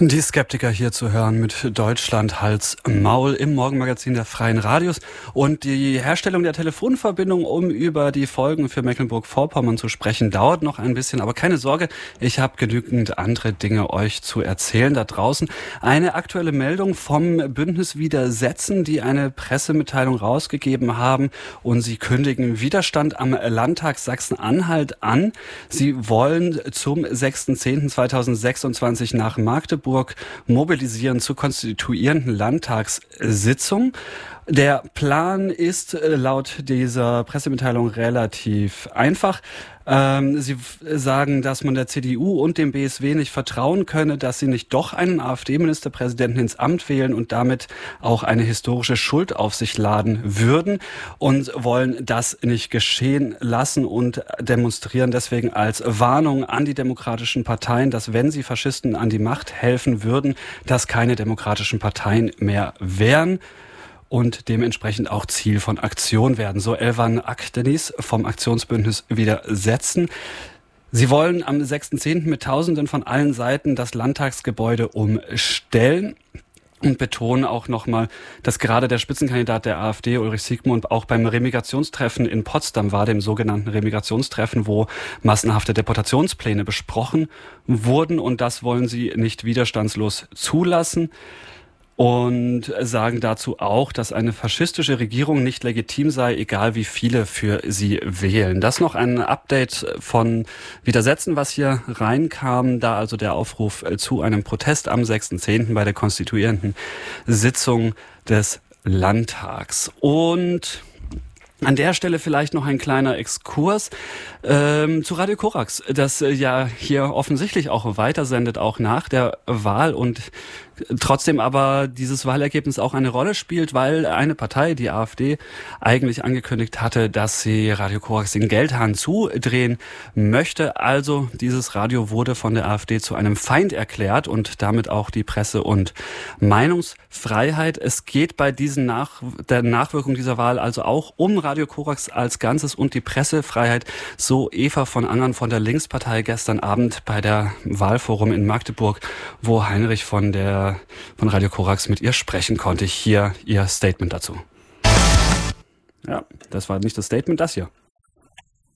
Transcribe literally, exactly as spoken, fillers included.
Die Skeptiker hier zu hören mit Deutschland Hals Maul im Morgenmagazin der Freien Radios. Und die Herstellung der Telefonverbindung, um über die Folgen für Mecklenburg-Vorpommern zu sprechen, dauert noch ein bisschen. Aber keine Sorge, ich habe genügend andere Dinge euch zu erzählen da draußen. Eine aktuelle Meldung vom Bündnis Widersetzen, die eine Pressemitteilung rausgegeben haben. Und sie kündigen Widerstand am Landtag Sachsen-Anhalt an. Sie wollen zum sechsten zehnten zweitausendsechsundzwanzig nach Magdeburg mobilisieren zur konstituierenden Landtagssitzung. Der Plan ist laut dieser Pressemitteilung relativ einfach. Ähm, sie sagen, dass man der C D U und dem B S W nicht vertrauen könne, dass sie nicht doch einen AfD-Ministerpräsidenten ins Amt wählen und damit auch eine historische Schuld auf sich laden würden und wollen das nicht geschehen lassen und demonstrieren deswegen als Warnung an die demokratischen Parteien, dass wenn sie Faschisten an die Macht helfen würden, dass keine demokratischen Parteien mehr wären. Und dementsprechend auch Ziel von Aktion werden. So Elvan Akdeniz vom Aktionsbündnis Widersetzen. Sie wollen am sechsten zehnten mit Tausenden von allen Seiten das Landtagsgebäude umstellen und betonen auch nochmal, dass gerade der Spitzenkandidat der AfD, Ulrich Siegmund, auch beim Remigrationstreffen in Potsdam war, dem sogenannten Remigrationstreffen, wo massenhafte Deportationspläne besprochen wurden. Und das wollen sie nicht widerstandslos zulassen. Und sagen dazu auch, dass eine faschistische Regierung nicht legitim sei, egal wie viele für sie wählen. Das noch ein Update von Widersetzen, was hier reinkam, da also der Aufruf zu einem Protest am sechsten zehnten bei der konstituierenden Sitzung des Landtags. Und an der Stelle vielleicht noch ein kleiner Exkurs ähm, zu Radio Korax, das äh, ja hier offensichtlich auch weitersendet, auch nach der Wahl und trotzdem aber dieses Wahlergebnis auch eine Rolle spielt, weil eine Partei, die AfD, eigentlich angekündigt hatte, dass sie Radio Korax den Geldhahn zudrehen möchte. Also dieses Radio wurde von der AfD zu einem Feind erklärt und damit auch die Presse- und Meinungsfreiheit. Es geht bei diesen Nach der Nachwirkung dieser Wahl also auch um Radio Korax als Ganzes und die Pressefreiheit, so Eva von Angern von der Linkspartei gestern Abend bei der Wahlforum in Magdeburg, wo Heinrich von der von Radio Korax mit ihr sprechen konnte. Hier ihr Statement dazu. Ja, das war nicht das Statement, das hier.